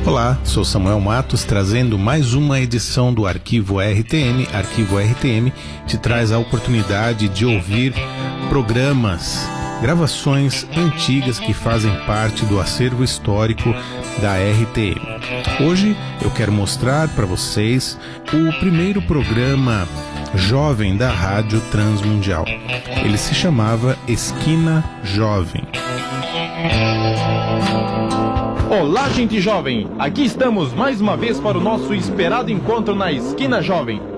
Olá, sou Samuel Matos, trazendo mais uma edição do Arquivo RTM. Arquivo RTM te traz a oportunidade de ouvir programas, gravações antigas que fazem parte do acervo histórico da RTM. Hoje eu quero mostrar para vocês o primeiro programa jovem da Rádio Transmundial. Ele se chamava Esquina Jovem. Olá, gente jovem! Aqui estamos mais uma vez para o nosso esperado encontro na Esquina Jovem.